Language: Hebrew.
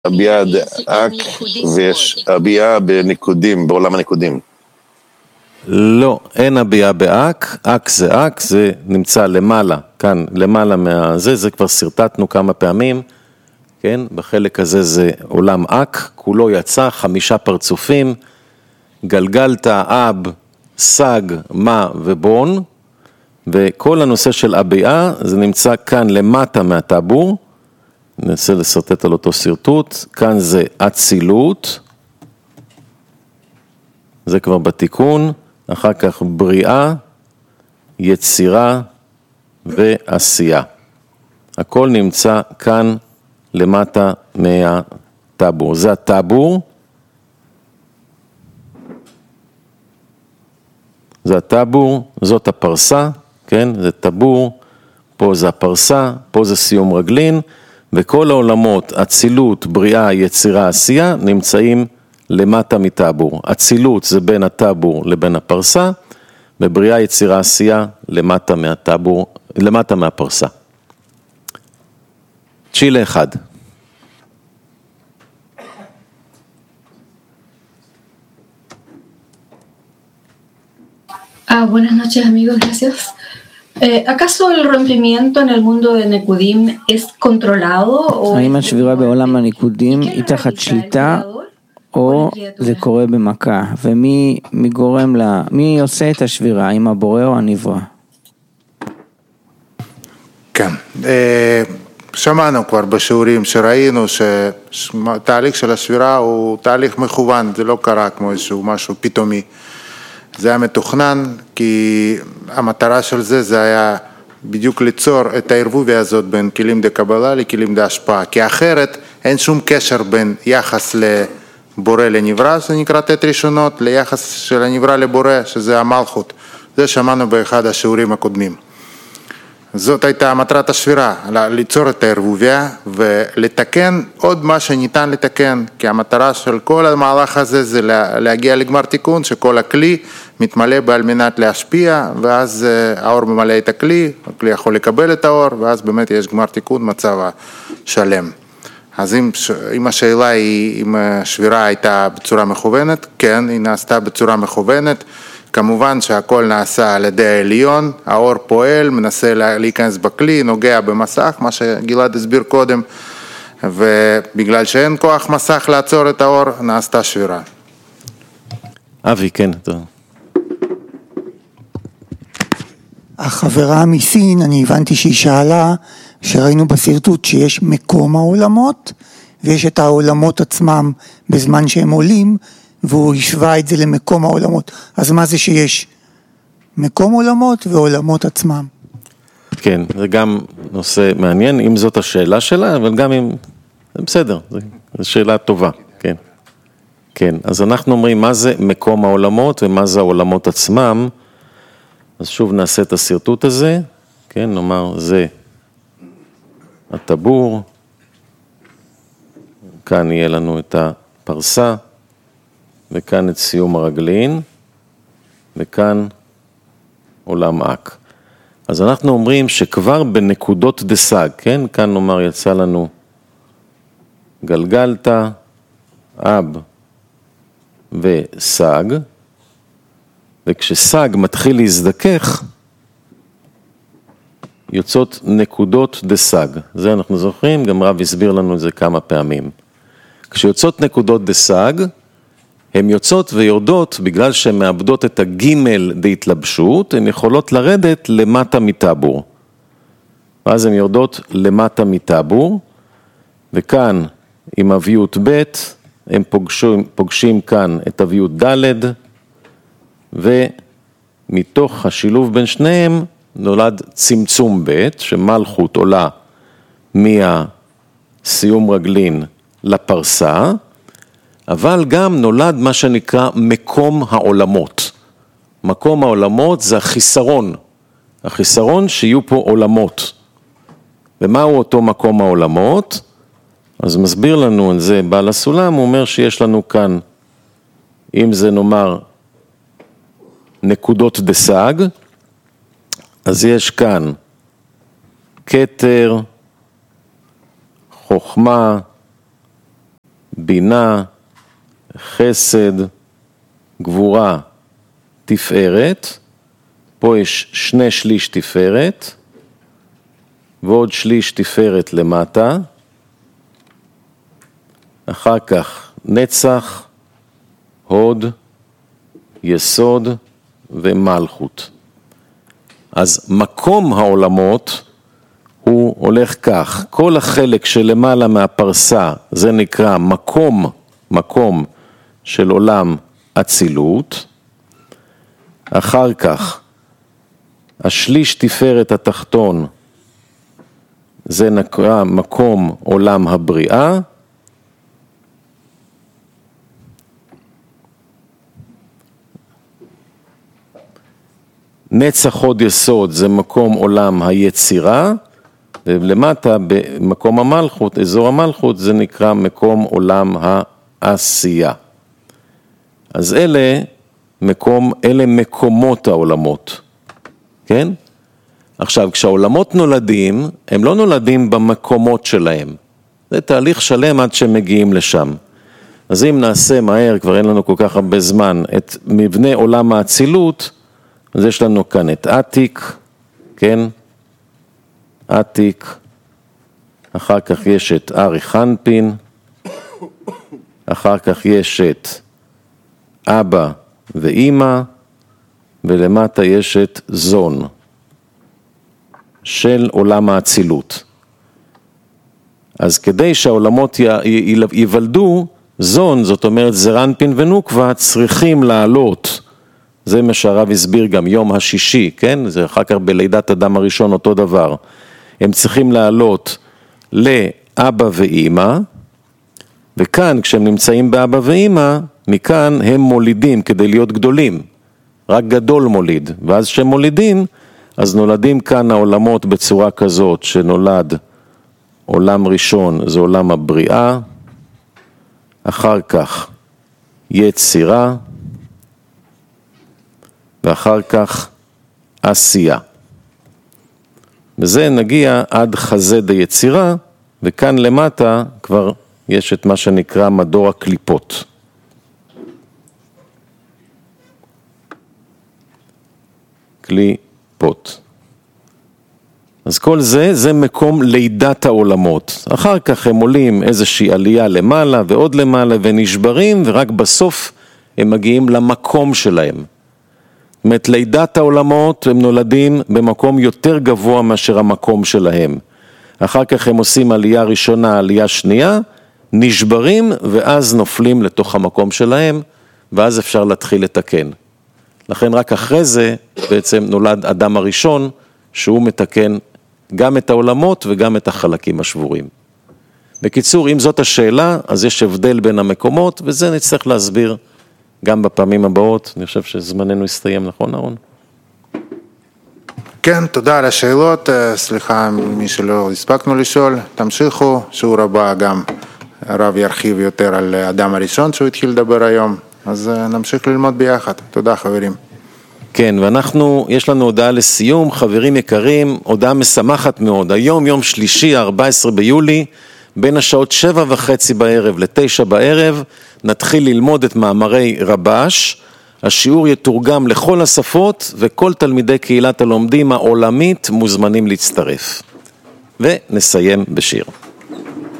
הביאה דאק ויש הביאה בניקודים, בעולם הניקודים. לא, אין הביאה באק, אק זה אק, זה נמצא למעלה, כאן למעלה מהזה, זה כבר סרטטנו כמה פעמים, כן? בחלק הזה זה עולם אק, כולו יצא, 5 פרצופים, גלגלת, אב, סג, מה ובון, וכל הנושא של הביאה זה נמצא כאן למטה מהטבור, ננסה לסרטט על אותו סרטוט, כאן זה אצילות, זה כבר בתיקון, אחר כך בריאה, יצירה ועשייה. הכל נמצא כאן למטה מהטבור. זה הטבור, זה הטבור, זאת הפרסה, כן? זה טבור, פה זה הפרסה, פה זה סיום רגלין, וכל העולמות, אצילות, בריאה, יצירה, עשייה, נמצאים למטה מטבור. אצילות זה בין הטבור לבין הפרסה, ובריאה, יצירה, עשייה, למטה מהטבור, למטה מהפרסה. 9:1. Buenas noches amigos, gracias. ¿Acaso el rompimiento en el mundo de Nekudim es controlado? האם השבירה בעולם הניקודים היא תחת שליטה או זה קורה במכה? ומי גורם לה, מי עושה את השבירה, האם הבורא או הנברא? כן, שמענו כבר בשיעורים שראינו שתהליך של השבירה הוא תהליך מכוון, זה לא קרה כמו איזשהו משהו פתאומי. זה היה מתוכנן, כי המטרה של זה היה בדיוק ליצור את הערבוביה הזאת בין כלים דקבלה לכלים דהשפעה, כי אחרת אין שום קשר בין יחס לבורא לנברא, זה נקרא תת ראשונות, ליחס של הנברא לבורא, שזה המלכות. זה שמענו באחד השיעורים הקודמים. זאת הייתה מטרת השבירה, ליצור את הערבוביה ולתקן עוד מה שניתן לתקן, כי המטרה של כל המהלך הזה זה להגיע לגמר תיקון, שכל הכלי מתמלא על מנת להשפיע, ואז האור ממלא את הכלי, הכלי יכול לקבל את האור, ואז באמת יש גמר תיקון, מצב שלם. אז אם השאלה היא אם השבירה הייתה בצורה מכוונת, כן, היא נעשתה בצורה מכוונת, כמובן שהכל נעשה על ידי העליון, האור פועל, מנסה להיכנס בכלי, נוגע במסך, מה שגלעד הסביר קודם, ובגלל שאין כוח מסך לעצור את האור, נעשתה שבירה. אבי, כן, טוב. החברה מסין, אני הבנתי שהיא שאלה, שראינו בסרטוט שיש מקום העולמות, ויש את העולמות עצמם בזמן שהם עולים, והוא השווה את זה למקום העולמות. אז מה זה שיש? מקום עולמות ועולמות עצמם. כן, זה גם נושא מעניין, אם זאת השאלה שלה, אבל גם אם... זה בסדר, זו שאלה טובה, כן. כן, אז אנחנו אומרים מה זה מקום העולמות ומה זה העולמות עצמם. אז שוב נעשה את הסרטוט הזה, כן, נאמר זה הטבור, כאן יהיה לנו את הפרסה, וכאן את סיום הרגלין, וכאן עולם אק. אז אנחנו אומרים שכבר בנקודות דסג, כן? כאן נאמר יצא לנו גלגלת, אב וסג, וכשסג מתחיל להזדכך, יוצאות נקודות דסג. זה אנחנו זוכרים, גם רב הסביר לנו את זה כמה פעמים. כשיוצאות נקודות דסג, הן יוצאות ויורדות בגלל שהן מאבדות את הגימל בהתלבשות, הן יכולות לרדת למטה מטבור. ואז הן יורדות למטה מטבור, וכאן עם אביות ב' הם פוגשים כאן את אביות ד', ומתוך השילוב בין שניהם נולד צמצום ב', שמלכות עולה מהסיום רגלין לפרסה, אבל גם נולד מה שנקרא מקום העולמות. מקום העולמות זה החיסרון. החיסרון שיהיו פה עולמות. ומהו אותו מקום העולמות? אז מסביר לנו על זה בעל הסולם, הוא אומר שיש לנו כאן, אם זה נאמר נקודות דסג, אז יש כאן כתר, חוכמה, בינה, חסד, גבורה, תפארת, פה יש 2/3 תפארת, ועוד 1/3 תפארת למטה, אחר כך נצח, הוד, יסוד ומלכות. אז מקום העולמות הוא הולך כך, כל החלק שלמעלה מהפרסה זה נקרא מקום של עולם אצילות, אחר כך 1/3 תפארת התחתון זה נקרא מקום עולם הבריאה, נצח הוד יסוד זה מקום עולם היצירה, ולמטה במקום המלכות, אזור המלכות, זה נקרא מקום עולם העשייה. אז אלה מקומות העולמות, כן? עכשיו, כשהעולמות נולדים, הם לא נולדים במקומות שלהם. זה תהליך שלם עד שהם מגיעים לשם. אז אם נעשה מהר, כבר אין לנו כל כך הרבה זמן, את מבנה עולם האצילות, אז יש לנו כאן את עתיק, כן? עתיק, אחר כך יש את ארי חנפין, אחר כך יש את אבא ואמא, ולמטה יש את זון, של עולם האצילות. אז כדי שהעולמות ייוולדו, זון, זאת אומרת זרנפין ונוקבה, צריכים לעלות, זה מה שהרב הסביר גם יום השישי, כן? זה אחר כך בלידת אדם הראשון אותו דבר. הם צריכים לעלות לאבא ואמא, וכאן כשהם נמצאים באבא ואמא, מכאן הם מולידים כדי להיות גדולים. רק גדול מוליד, ואז כשהם מולידים, אז נולדים כאן העולמות בצורה כזאת, שנולד עולם ראשון, זה עולם הבריאה, אחר כך יצירה, ואחר כך עשייה. וזה נגיע עד חזה דיצירה, וכאן למטה כבר יש את מה שנקרא מדור הקליפות. קליפות. אז כל זה מקום לידת העולמות. אחר כך הם עולים איזושהי עלייה למעלה ועוד למעלה ונשברים, ורק בסוף הם מגיעים למקום שלהם. זאת אומרת, לידת העולמות הם נולדים במקום יותר גבוה מאשר המקום שלהם. אחר כך הם עושים עלייה ראשונה, עלייה שנייה, נשברים ואז נופלים לתוך המקום שלהם, ואז אפשר להתחיל לתקן. לכן רק אחרי זה בעצם נולד אדם הראשון, שהוא מתקן גם את העולמות וגם את החלקים השבורים. בקיצור, אם זאת השאלה, אז יש הבדל בין המקומות, וזה נצטרך להסביר גם בפעמים הבאות. אני חושב שזמננו יסתיים, נכון, אהרון? כן, תודה על השאלות. סליחה מי שלא הספקנו לשאול. תמשיכו, שיעור הבא גם הרב ירחיב יותר על אדם הראשון שהוא התחיל לדבר היום. אז נמשיך ללמוד ביחד. תודה חברים. כן, יש לנו הודעה לסיום, חברים יקרים, הודעה משמחת מאוד. היום, יום שלישי, 14 ביולי, בין השעות 7:30 בערב ל9 בערב, נתחיל ללמוד את מאמרי רבש. השיעור יתורגם לכל השפות, וכל תלמידי קהילת הלומדים העולמית מוזמנים להצטרף. ונסיים בשיר.